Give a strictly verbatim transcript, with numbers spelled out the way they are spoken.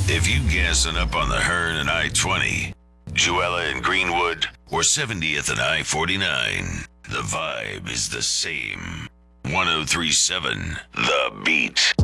If you gassing up on the Hearn and I twenty, Jewella and Greenwood, or seventieth and I forty-nine, the vibe is the same. one oh three point seven The Beat.